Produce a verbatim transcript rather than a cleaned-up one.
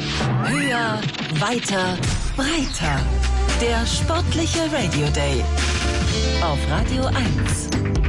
Höher, weiter, breiter. Der sportliche Radio Day auf Radio eins.